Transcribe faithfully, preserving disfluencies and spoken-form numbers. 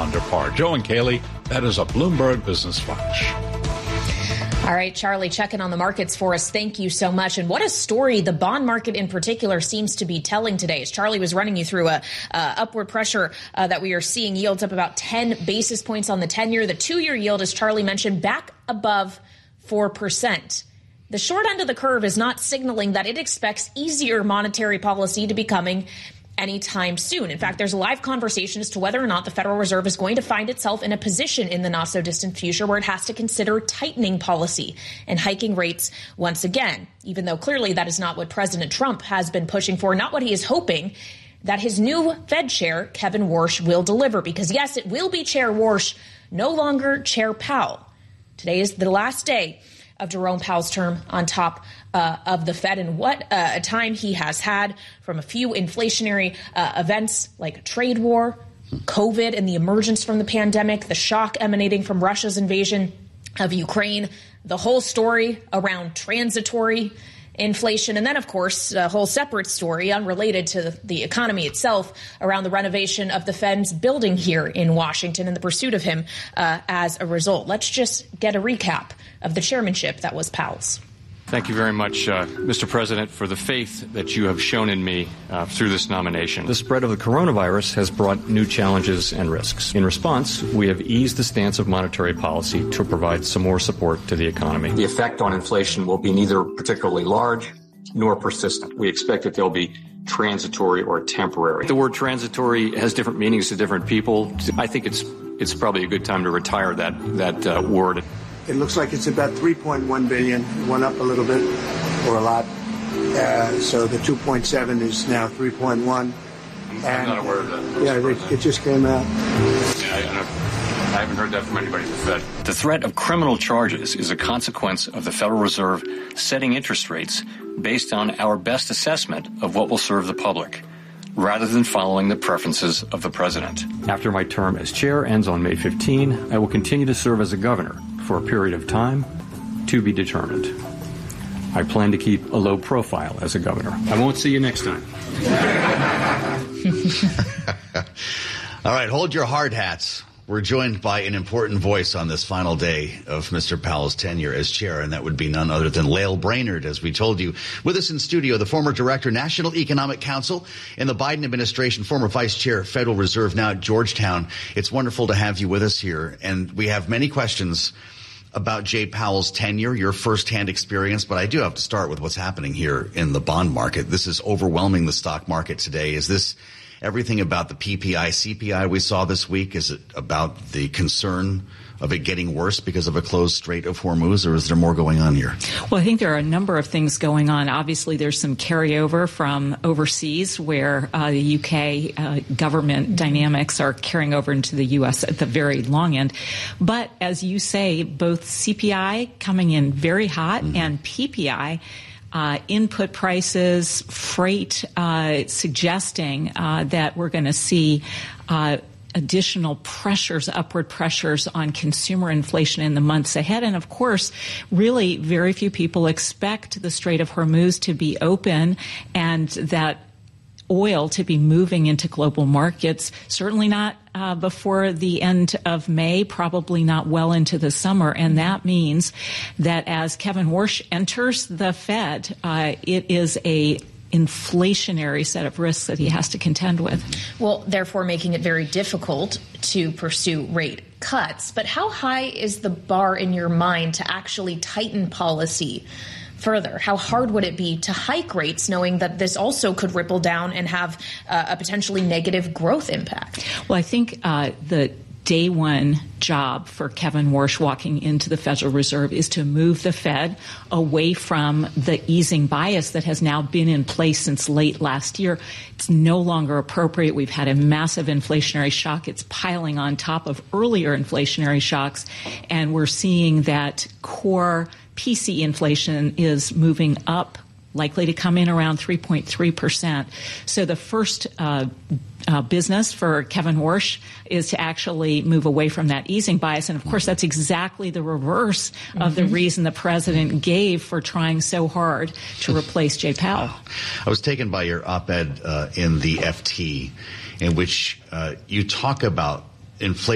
under par. Joe and Kaylee, that is a Bloomberg Business Flash. All right, Charlie, checking on the markets for us. Thank you so much. And what a story the bond market in particular seems to be telling today. As Charlie was running you through a uh, upward pressure uh, that we are seeing, yields up about ten basis points on the ten-year. The two-year yield, as Charlie mentioned, back above four percent. The short end of the curve is not signaling that it expects easier monetary policy to be coming anytime soon. In fact, there's a live conversation as to whether or not the Federal Reserve is going to find itself in a position in the not so distant future where it has to consider tightening policy and hiking rates once again, even though clearly that is not what President Trump has been pushing for, not what he is hoping that his new Fed chair, Kevin Warsh, will deliver. Because yes, it will be Chair Warsh, no longer Chair Powell. Today is the last day of Jerome Powell's term on top uh, of the Fed, and what uh, a time he has had from a few inflationary uh, events like trade war, COVID, and the emergence from the pandemic, the shock emanating from Russia's invasion of Ukraine, the whole story around transitory inflation, and then, of course, a whole separate story unrelated to the economy itself around the renovation of the Fed's building here in Washington and the pursuit of him uh, as a result. Let's just get a recap of the chairmanship that was Powell's. Thank you very much, uh, Mister President, for the faith that you have shown in me uh, through this nomination. The spread of the coronavirus has brought new challenges and risks. In response, we have eased the stance of monetary policy to provide some more support to the economy. The effect on inflation will be neither particularly large nor persistent. We expect that they'll be transitory or temporary. The word transitory has different meanings to different people. I think it's it's probably a good time to retire that that uh, word. It looks like it's about three point one billion dollars. It went up a little bit or a lot. Uh, so the two point seven is now three point one. I'm, I'm not aware of that. Yeah, it, it just came out. Yeah, I, I haven't heard that from anybody at the Fed. The threat of criminal charges is a consequence of the Federal Reserve setting interest rates based on our best assessment of what will serve the public, rather than following the preferences of the president. After my term as chair ends on May fifteenth, I will continue to serve as a governor for a period of time to be determined. I plan to keep a low profile as a governor. I won't see you next time. All right, hold your hard hats. We're joined by an important voice on this final day of Mister Powell's tenure as chair, and that would be none other than Lael Brainard, as we told you. With us in studio, the former director, National Economic Council in the Biden administration, former vice chair, Federal Reserve, now at Georgetown. It's wonderful to have you with us here, and we have many questions about Jay Powell's tenure, your firsthand experience, but I do have to start with what's happening here in the bond market. This is overwhelming the stock market today. Is this everything about the P P I, C P I we saw this week? Is it about the concern of it getting worse because of a closed Strait of Hormuz, or is there more going on here? Well, I think there are a number of things going on. Obviously, there's some carryover from overseas where uh, the U K uh, government dynamics are carrying over into the U S at the very long end. But as you say, both C P I coming in very hot mm-hmm. and P P I, Uh, input prices, freight, uh, suggesting uh, that we're going to see uh, additional pressures, upward pressures on consumer inflation in the months ahead. And of course, really very few people expect the Strait of Hormuz to be open and that oil to be moving into global markets, certainly not uh, before the end of May, probably not well into the summer. And that means that as Kevin Warsh enters the Fed, uh, it is a inflationary set of risks that he has to contend with. Well, therefore making it very difficult to pursue rate cuts. But how high is the bar in your mind to actually tighten policy further? How hard would it be to hike rates, knowing that this also could ripple down and have uh, a potentially negative growth impact? Well, I think uh, the day one job for Kevin Warsh walking into the Federal Reserve is to move the Fed away from the easing bias that has now been in place since late last year. It's no longer appropriate. We've had a massive inflationary shock. It's piling on top of earlier inflationary shocks, and we're seeing that core P C inflation is moving up, likely to come in around three point three percent. So the first uh, uh, business for Kevin Warsh is to actually move away from that easing bias. And, of course, that's exactly the reverse mm-hmm. of the reason the president gave for trying so hard to replace Jay Powell. I was taken by your op-ed uh, in the F T in which uh, you talk about inflation